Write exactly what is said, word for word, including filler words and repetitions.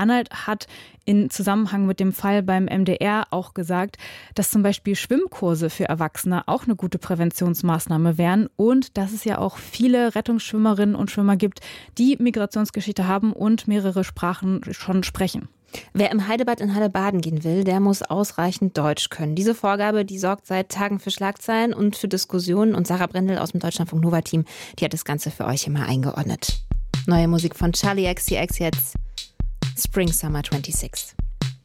Sachsen-Anhalt hat in Zusammenhang mit dem Fall beim M D R auch gesagt, dass zum Beispiel Schwimmkurse für Erwachsene auch eine gute Präventionsmaßnahme wären und dass es ja auch viele Rettungsschwimmerinnen und Schwimmer gibt, die Migrationsgeschichte haben und mehrere Sprachen schon sprechen. Wer im Heidebad in Halle baden gehen will, der muss ausreichend Deutsch können. Diese Vorgabe, die sorgt seit Tagen für Schlagzeilen und für Diskussionen. Und Sarah Brendel aus dem Deutschlandfunk Nova-Team, die hat das Ganze für euch immer eingeordnet. Neue Musik von Charlie X C X jetzt, Spring Summer sechsundzwanzig.